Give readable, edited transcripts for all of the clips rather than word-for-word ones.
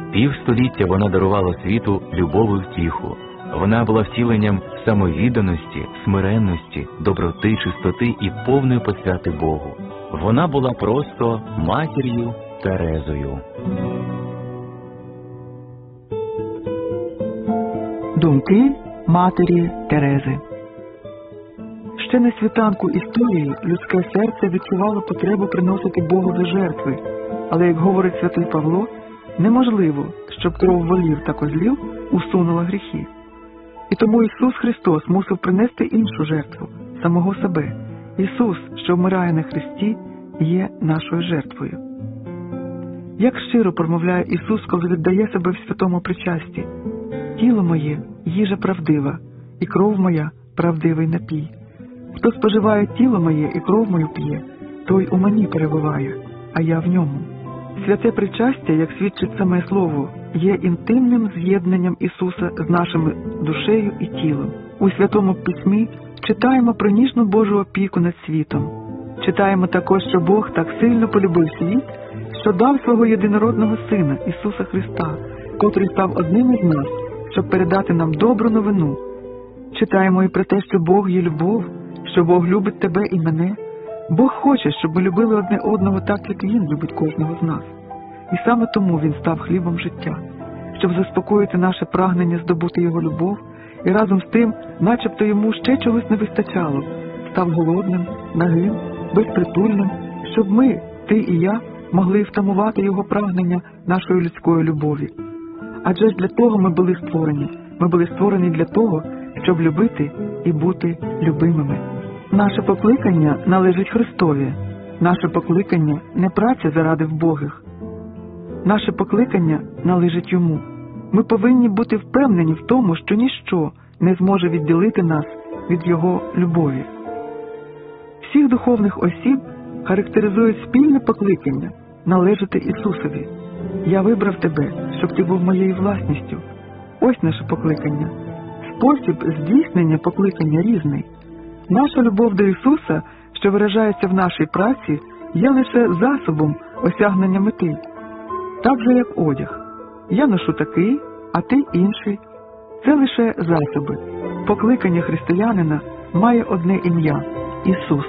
Півстоліття вона дарувала світу любов і втіху. Вона була втіленням самовідданості, смиренності, доброти, чистоти і повної посвяти Богу. Вона була просто матір'ю Терезою. Думки матері Терези. Ще на світанку історії людське серце відчувало потребу приносити Богові жертви, але, як говорить святий Павло, неможливо, щоб кров волів та козлів усунула гріхи. І тому Ісус Христос мусив принести іншу жертву – самого себе. Ісус, що вмирає на хресті, є нашою жертвою. Як щиро промовляє Ісус, коли віддає себе в святому причасті: «Тіло моє – їжа правдива, і кров моя – правдивий напій. Хто споживає тіло моє і кров мою п'є, той у мені перебуває, а я в ньому». Святе причастя, як свідчить саме Слово, є інтимним з'єднанням Ісуса з нашими душею і тілом. У Святому Письмі читаємо про ніжну Божу опіку над світом. Читаємо також, що Бог так сильно полюбив світ, що дав свого єдинородного Сина, Ісуса Христа, котрий став одним із нас, щоб передати нам добру новину. Читаємо і про те, що Бог є любов, що Бог любить тебе і мене. Бог хоче, щоб ми любили одне одного так, як Він любить кожного з нас. І саме тому Він став хлібом життя, щоб заспокоїти наше прагнення здобути Його любов, і разом з тим, начебто йому ще чогось не вистачало, став голодним, нагим, безпритульним, щоб ми, ти і я, могли втамувати Його прагнення нашої людської любові. Адже ж для того ми були створені. Ми були створені для того, щоб любити і бути любимими. Наше покликання належить Христові. Наше покликання не праця заради вбогих. Наше покликання належить Йому. Ми повинні бути впевнені в тому, що ніщо не зможе відділити нас від Його любові. Всіх духовних осіб характеризує спільне покликання належати Ісусові. «Я вибрав тебе, щоб ти був моєю власністю». Ось наше покликання. Спосіб здійснення покликання різний. Наша любов до Ісуса, що виражається в нашій праці, є лише засобом осягнення мети. Так же, як одяг. Я ношу такий, а ти інший. Це лише засоби. Покликання християнина має одне ім'я – Ісус.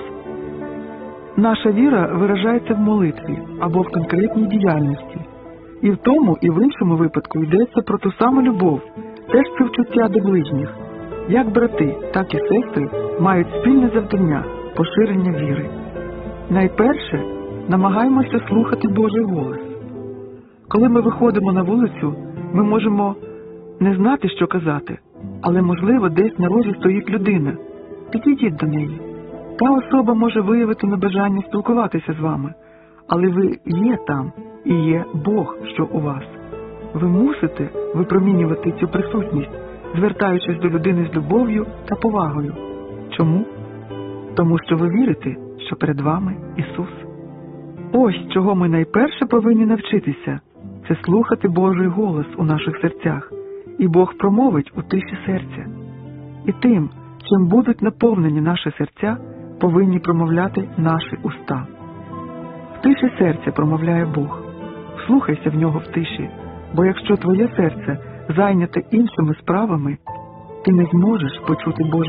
Наша віра виражається в молитві або в конкретній діяльності. І в тому, і в іншому випадку йдеться про ту саму любов, теж співчуття до ближніх. Як брати, так і сестри мають спільне завдання – поширення віри. Найперше, намагаємося слухати Божий голос. Коли ми виходимо на вулицю, ми можемо не знати, що казати, але, можливо, десь на розі стоїть людина. Підійдіть до неї. Та особа може виявити небажання спілкуватися з вами, але ви є там, і є Бог, що у вас. Ви мусите випромінювати цю присутність, звертаючись до людини з любов'ю та повагою. Чому? Тому що ви вірите, що перед вами Ісус. Ось чого ми найперше повинні навчитися – це слухати Божий голос у наших серцях, і Бог промовить у тиші серця. І тим, чим будуть наповнені наші серця, повинні промовляти наші уста. В тиші серця промовляє Бог. Вслухайся в нього в тиші, бо якщо твоє серце зайняте іншими справами, ти не зможеш почути Божий